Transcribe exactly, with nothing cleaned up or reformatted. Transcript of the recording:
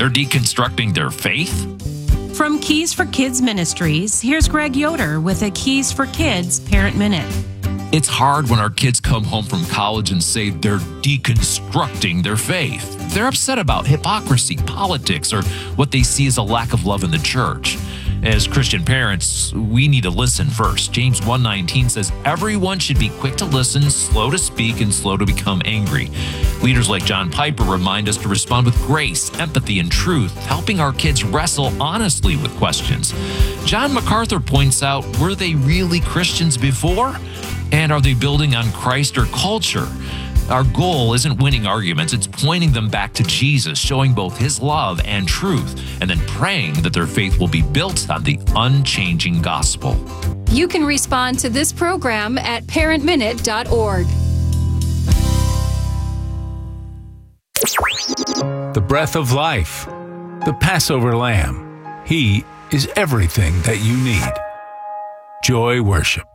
they're deconstructing their faith? From Keys for Kids Ministries, here's Greg Yoder with a Keys for Kids Parent Minute. It's hard when our kids come home from college and say they're deconstructing their faith. They're upset about hypocrisy, politics, or what they see as a lack of love in the church. As Christian parents, we need to listen first. James one nineteen says, everyone should be quick to listen, slow to speak, and slow to become angry. Leaders like John Piper remind us to respond with grace, empathy, and truth, helping our kids wrestle honestly with questions. John MacArthur points out, were they really Christians before? And are they building on Christ or culture? Our goal isn't winning arguments, it's pointing them back to Jesus, showing both his love and truth, and then praying that their faith will be built on the unchanging gospel. You can respond to this program at parent minute dot org. The breath of life, the Passover Lamb. He is everything that you need. Joy Worship.